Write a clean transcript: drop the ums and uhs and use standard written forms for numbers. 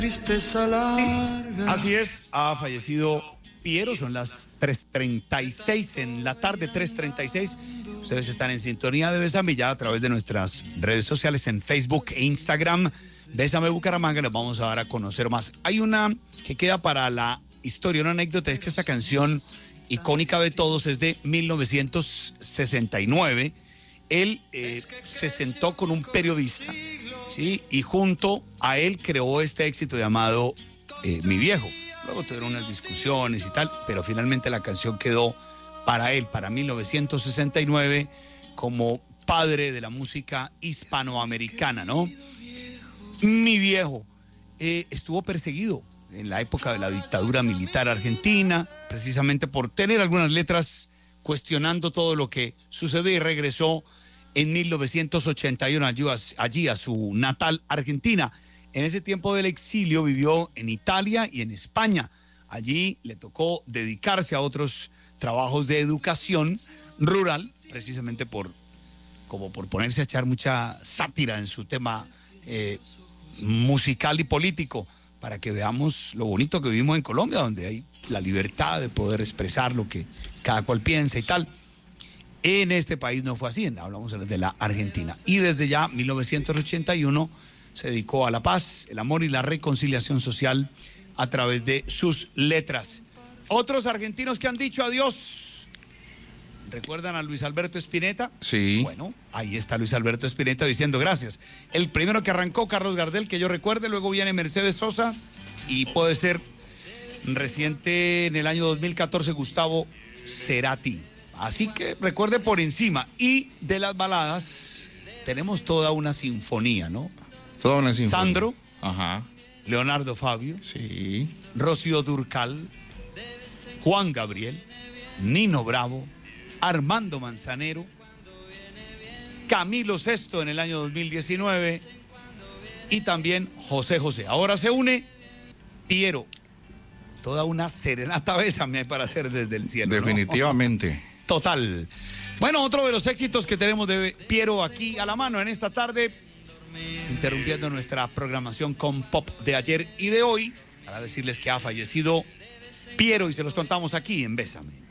Tristeza larga. Así es, ha fallecido Piero, son las 3:36 en la tarde, 3:36. Ustedes están en sintonía de Bésame Ya a través de nuestras redes sociales en Facebook e Instagram. Bésame Bucaramanga, les vamos a dar a conocer más. Hay una que queda para la historia, una anécdota, es que esta canción icónica de todos es de 1969. Él se sentó con un periodista, ¿sí? Y junto a él creó este éxito llamado Mi Viejo. Luego tuvieron unas discusiones y tal, pero finalmente la canción quedó para él, para 1969, como padre de la música hispanoamericana, ¿no? Mi Viejo estuvo perseguido en la época de la dictadura militar argentina, precisamente por tener algunas letras cuestionando todo lo que sucedió, y regresó en 1981 allí a su natal Argentina. En ese tiempo del exilio vivió en Italia y en España. Allí le tocó dedicarse a otros trabajos de educación rural, precisamente por ponerse a echar mucha sátira en su tema musical y político, para que veamos lo bonito que vivimos en Colombia, donde hay la libertad de poder expresar lo que cada cual piensa y tal. En este país no fue así, hablamos de la Argentina. Y desde ya 1981 se dedicó a la paz, el amor y la reconciliación social a través de sus letras. Otros argentinos que han dicho adiós. ¿Recuerdan a Luis Alberto Spinetta? Sí. Bueno, ahí está Luis Alberto Spinetta diciendo gracias. El primero que arrancó, Carlos Gardel, que yo recuerde, luego viene Mercedes Sosa y puede ser reciente en el año 2014 Gustavo Cerati. Así que recuerde por encima. Y de las baladas tenemos toda una sinfonía, ¿no? Toda una sinfonía. Sandro. Ajá. Leonardo Fabio. Sí. Rocío Dúrcal. Juan Gabriel. Nino Bravo. Armando Manzanero. Camilo Sesto en el año 2019. Y también José José. Ahora se une Piero. Toda una serenata Bésame para hacer desde el cielo, Definitivamente. ¿no? Total. Bueno, otro de los éxitos que tenemos de Piero aquí a la mano en esta tarde, interrumpiendo nuestra programación con pop de ayer y de hoy, para decirles que ha fallecido Piero y se los contamos aquí en Bésame.